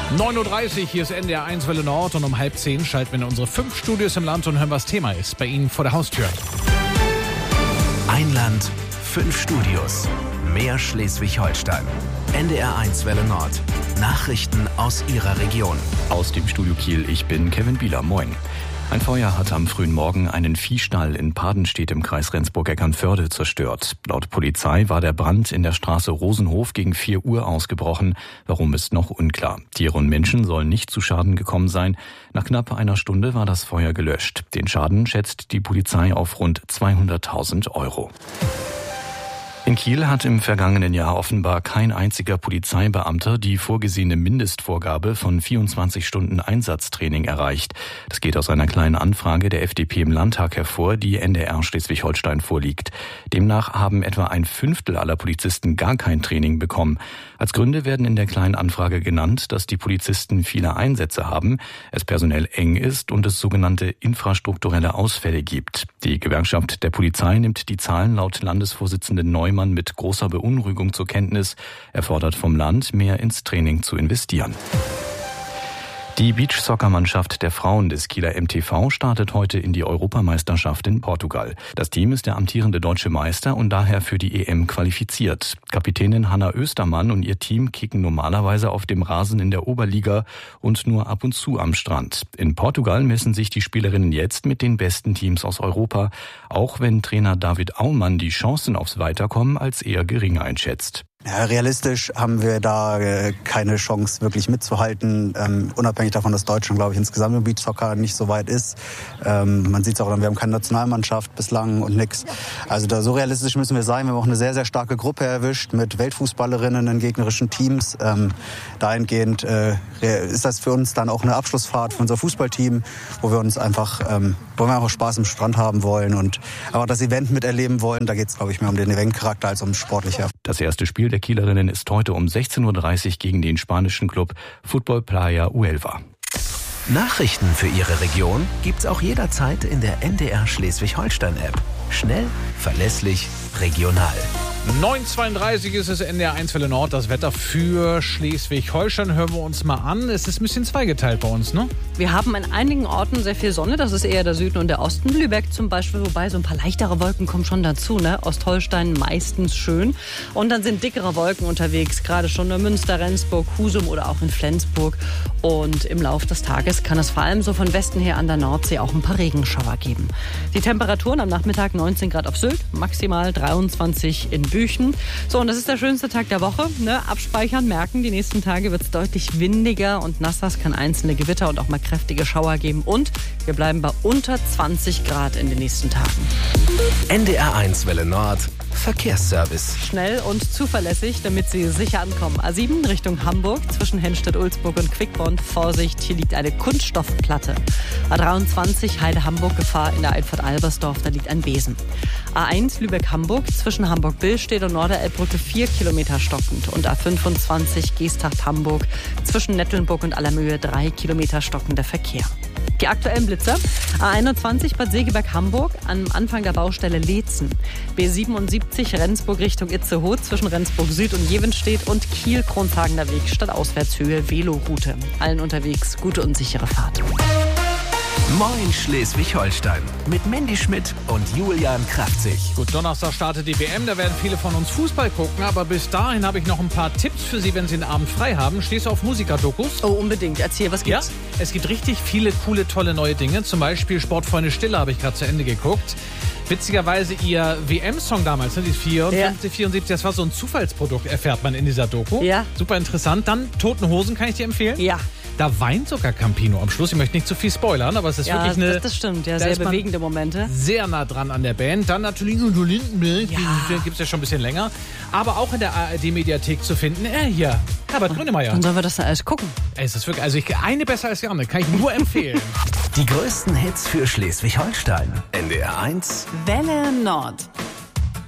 9.30 Uhr, hier ist NDR 1 Welle Nord und um 9:30 schalten wir in unsere 5 Studios im Land und hören, was Thema ist. Bei Ihnen vor der Haustür. Ein Land, 5 Studios. Mehr Schleswig-Holstein. NDR 1 Welle Nord. Nachrichten aus Ihrer Region. Aus dem Studio Kiel, ich bin Kevin Bieler. Moin. Ein Feuer hat am frühen Morgen einen Viehstall in Padenstedt im Kreis Rendsburg-Eckernförde zerstört. Laut Polizei war der Brand in der Straße Rosenhof gegen 4 Uhr ausgebrochen. Warum ist noch unklar. Tiere und Menschen sollen nicht zu Schaden gekommen sein. Nach knapp einer Stunde war das Feuer gelöscht. Den Schaden schätzt die Polizei auf rund 200.000 €. In Kiel hat im vergangenen Jahr offenbar kein einziger Polizeibeamter die vorgesehene Mindestvorgabe von 24 Stunden Einsatztraining erreicht. Das geht aus einer kleinen Anfrage der FDP im Landtag hervor, die NDR Schleswig-Holstein vorliegt. Demnach haben etwa 1/5 aller Polizisten gar kein Training bekommen. Als Gründe werden in der kleinen Anfrage genannt, dass die Polizisten viele Einsätze haben, es personell eng ist und es sogenannte infrastrukturelle Ausfälle gibt. Die Gewerkschaft der Polizei nimmt die Zahlen laut Landesvorsitzenden Neumann mit großer Beunruhigung zur Kenntnis. Er fordert vom Land, mehr ins Training zu investieren. Die Beachsoccer-Mannschaft der Frauen des Kieler MTV startet heute in die Europameisterschaft in Portugal. Das Team ist der amtierende deutsche Meister und daher für die EM qualifiziert. Kapitänin Hanna Östermann und ihr Team kicken normalerweise auf dem Rasen in der Oberliga und nur ab und zu am Strand. In Portugal messen sich die Spielerinnen jetzt mit den besten Teams aus Europa, auch wenn Trainer David Aumann die Chancen aufs Weiterkommen als eher gering einschätzt. Ja, realistisch haben wir da keine Chance wirklich mitzuhalten, unabhängig davon, dass Deutschland, glaube ich, insgesamt im Beachsoccer nicht so weit ist. Man sieht es auch, wir haben keine Nationalmannschaft bislang und nix. Also da so realistisch müssen wir sein. Wir haben auch eine sehr, sehr starke Gruppe erwischt mit Weltfußballerinnen in gegnerischen Teams. Dahingehend ist das für uns dann auch eine Abschlussfahrt für unser Fußballteam, wo wir uns einfach, wo wir einfach Spaß am Strand haben wollen und aber das Event miterleben wollen. Da geht es, glaube ich, mehr um den Eventcharakter als um sportlicher. Das erste Spiel der Kielerinnen ist heute um 16.30 Uhr gegen den spanischen Club Fútbol Playa Huelva. Nachrichten für Ihre Region gibt's auch jederzeit in der NDR Schleswig-Holstein-App. Schnell, verlässlich, regional. 9.32 ist es NDR 1 Welle Nord. Das Wetter für Schleswig-Holstein hören wir uns mal an. Es ist ein bisschen zweigeteilt bei uns, ne? Wir haben an einigen Orten sehr viel Sonne. Das ist eher der Süden und der Osten. Lübeck zum Beispiel, wobei so ein paar leichtere Wolken kommen schon dazu, ne? Ostholstein meistens schön. Und dann sind dickere Wolken unterwegs, gerade schon in Münster, Rendsburg, Husum oder auch in Flensburg. Und im Laufe des Tages kann es vor allem so von Westen her an der Nordsee auch ein paar Regenschauer geben. Die Temperaturen am Nachmittag 19 Grad auf Sylt, maximal 23 in Büchen. So, und das ist der schönste Tag der Woche. Ne? Abspeichern, merken, die nächsten Tage wird es deutlich windiger und nasser. Es kann einzelne Gewitter und auch mal kräftige Schauer geben. Und wir bleiben bei unter 20 Grad in den nächsten Tagen. NDR 1 Welle Nord. Verkehrsservice. Schnell und zuverlässig, damit Sie sicher ankommen. A7 Richtung Hamburg zwischen Hennstedt-Ulzburg und Quickborn. Vorsicht, hier liegt eine Kunststoffplatte. A23 Heide-Hamburg, Gefahr in der Einfahrt Albersdorf, da liegt ein Besen. A1 Lübeck-Hamburg zwischen Hamburg-Billstedt und Norderelbbrücke 4 Kilometer stockend. Und A25 Geesthacht-Hamburg zwischen Nettelnburg und Allermöhe 3 Kilometer stockender Verkehr. Die aktuellen Blitzer: A21 Bad Segeberg-Hamburg am Anfang der Baustelle Leetzen. B77 Rendsburg Richtung Itzehoe zwischen Rendsburg Süd und Jevenstedt und Kiel-Kronshagener Weg statt Auswärtshöhe Veloroute. Allen unterwegs gute und sichere Fahrt. Moin Schleswig-Holstein mit Mandy Schmidt und Julian Kraftzig. Gut, Donnerstag startet die WM, da werden viele von uns Fußball gucken, aber bis dahin habe ich noch ein paar Tipps für Sie, wenn Sie den Abend frei haben. Stehst du auf Musikerdokus? Oh, unbedingt. Erzähl, was gibt's? Ja, es gibt richtig viele coole, tolle neue Dinge. Zum Beispiel Sportfreunde Stille habe ich gerade zu Ende geguckt. Witzigerweise ihr WM-Song damals, ne, die 74, das war so ein Zufallsprodukt, erfährt man in dieser Doku. Ja. Super interessant. Dann Toten Hosen kann ich dir empfehlen. Ja. Da weint sogar Campino am Schluss. Ich möchte nicht zu viel spoilern, aber es ist wirklich eine... Das stimmt, ja, sehr bewegende Momente. Sehr nah dran an der Band. Dann natürlich Udo Lindenberg, den gibt es ja schon ein bisschen länger. Aber auch in der ARD-Mediathek zu finden. Hier, Herbert Grönemeyer. Dann sollen wir das dann alles gucken. Es ist wirklich, also eine besser als die andere, kann ich nur empfehlen. Die größten Hits für Schleswig-Holstein. NDR 1 Welle Nord.